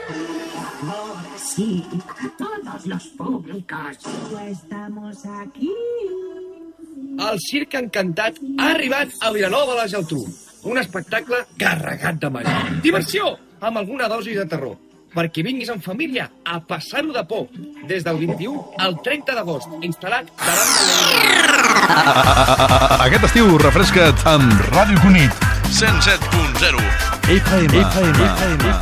Ahora sí, a todos los públicos. Estamos aquí. El Circ Encantat ha arribat a Vilanova de la Geltrú. Un espectacle carregat de màgia. Diversió, amb alguna dosi de terror. Perquè vinguis en família a passar-ho de por. Des del 21 al 30 d'agost, instal·lat davant de l'Eina. Aquest estiu refresca't amb Ràdio Cunit. 107.0 FM.